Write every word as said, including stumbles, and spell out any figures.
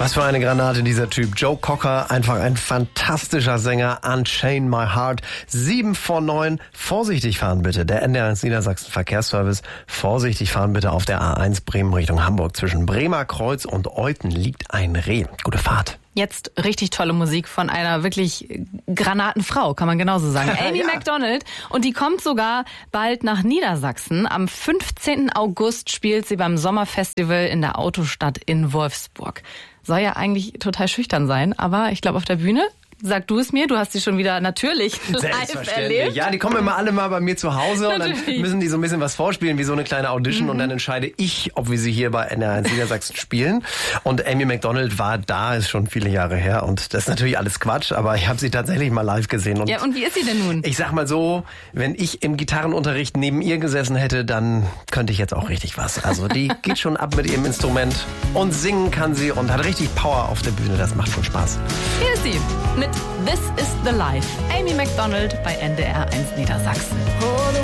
Was für eine Granate dieser Typ. Joe Cocker, einfach ein fantastischer Sänger. Unchain My Heart. Sieben vor neun. Vorsichtig fahren bitte. Der N D R eins Niedersachsen Verkehrsservice. Vorsichtig fahren bitte auf der A eins Bremen Richtung Hamburg. Zwischen Bremer Kreuz und Euthen liegt ein Reh. Gute Fahrt. Jetzt richtig tolle Musik von einer wirklich Granatenfrau, kann man genauso sagen. Amy ja. Macdonald. Und die kommt sogar bald nach Niedersachsen. Am fünfzehnten August spielt sie beim Sommerfestival in der Autostadt in Wolfsburg. Soll ja eigentlich total schüchtern sein, aber ich glaube auf der Bühne... Sag du es mir, du hast sie schon wieder natürlich live erlebt. Ja, die kommen immer alle mal bei mir zu Hause und dann müssen die so ein bisschen was vorspielen, wie so eine kleine Audition. Mhm. Und dann entscheide ich, ob wir sie hier bei N D R eins Niedersachsen spielen. Und Amy Macdonald war da, ist schon viele Jahre her. Und das ist natürlich alles Quatsch, aber ich habe sie tatsächlich mal live gesehen. Und ja, und wie ist sie denn nun? Ich sag mal so, wenn ich im Gitarrenunterricht neben ihr gesessen hätte, dann könnte ich jetzt auch richtig was. Also die geht schon ab mit ihrem Instrument und singen kann sie und hat richtig Power auf der Bühne. Das macht schon Spaß. Hier ist sie mit This is the Life. Amy Macdonald bei N D R eins Niedersachsen.